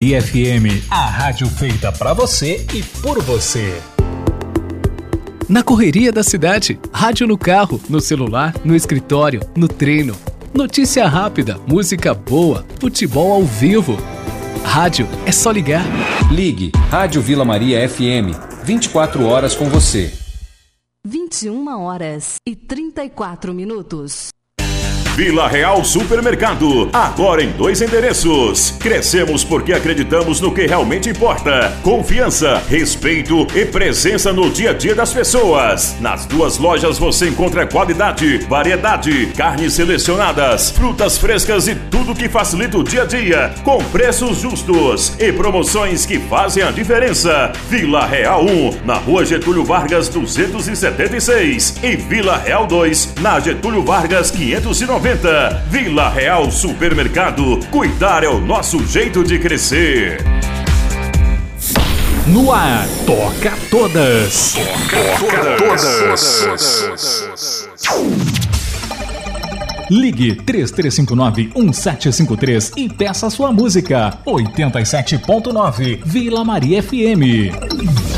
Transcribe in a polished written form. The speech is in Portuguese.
Maria FM, a rádio feita pra você e por você. Na correria da cidade, rádio no carro, no celular, no escritório, no treino. Notícia rápida, música boa, futebol ao vivo. Rádio é só ligar. Ligue Rádio Vila Maria FM, 24 horas com você. 21h34. Vila Real Supermercado, agora em 2 endereços. Crescemos porque acreditamos no que realmente importa. Confiança, respeito e presença no dia a dia das pessoas. Nas 2 lojas você encontra qualidade, variedade, carnes selecionadas, frutas frescas e tudo que facilita o dia a dia, com preços justos e promoções que fazem a diferença. Vila Real 1, na Rua Getúlio Vargas 276 e Vila Real 2, na Getúlio Vargas 590. Vila Real Supermercado. Cuidar é o nosso jeito de crescer. No ar, toca todas. Toca todas. Ligue 3359-1753 e peça sua música. 87.9 Vila Maria FM.